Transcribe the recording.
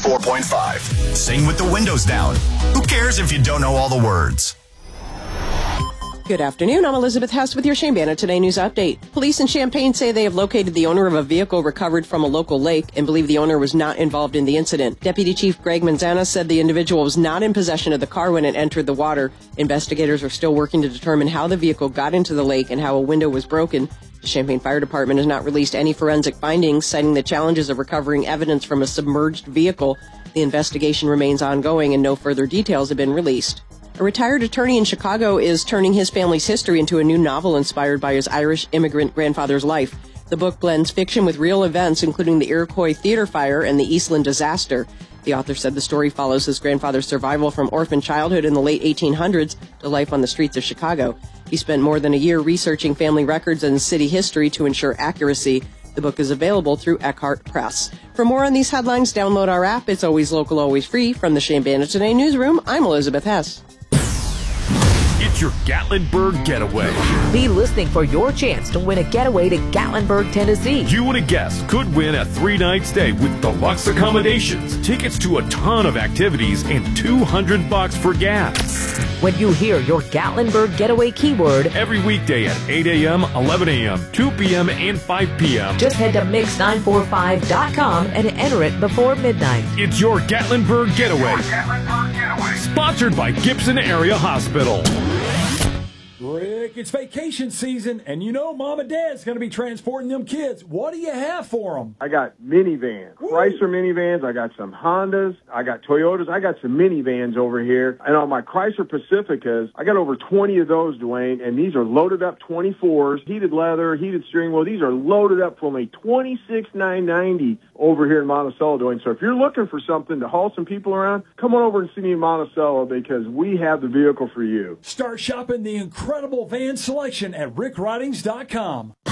94.5. Sing with the windows down. Who cares if you don't know all the words? Good afternoon. I'm Elizabeth Hess with your Shane Banner Today News Update. Police in Champaign say they have located the owner of a vehicle recovered from a local lake and believe the owner was not involved in the incident. Deputy Chief Greg Manzana said the individual was not in possession of the car when it entered the water. Investigators are still working to determine how the vehicle got into the lake and how a window was broken. The Champaign Fire Department has not released any forensic findings, citing the challenges of recovering evidence from a submerged vehicle. The investigation remains ongoing and no further details have been released. A retired attorney in Chicago is turning his family's history into a new novel inspired by his Irish immigrant grandfather's life. The book blends fiction with real events, including the Iroquois Theater Fire and the Eastland disaster. The author said the story follows his grandfather's survival from orphan childhood in the late 1800s to life on the streets of Chicago. He spent more than a year researching family records and city history to ensure accuracy. The book is available through Eckhart Press. For more on these headlines, download our app. It's always local, always free. From the Shane Banner Today newsroom, I'm Elizabeth Hess. It's your Gatlinburg Getaway. Be listening for your chance to win a getaway to Gatlinburg, Tennessee. You and a guest could win a 3-night stay with deluxe accommodations, tickets to a ton of activities, and $200 for gas. When you hear your Gatlinburg Getaway keyword, every weekday at 8 a.m., 11 a.m., 2 p.m., and 5 p.m. just head to mix945.com and enter it before midnight. It's your Gatlinburg Getaway. Sponsored by Gibson Area Hospital. Rick, it's vacation season, and you know Mom and Dad's going to be transporting them kids. What do you have for them? I got minivans, Chrysler minivans. I got some Hondas. I got Toyotas. I got some minivans over here. And on my Chrysler Pacificas, I got over 20 of those, Dwayne, and these are loaded up 24s, heated leather, heated steering wheel. These are loaded up for only $26,990 over here in Monticello, Dwayne. So if you're looking for something to haul some people around, come on over and see me in Monticello because we have the vehicle for you. Start shopping the incredible van selection at rickridings.com.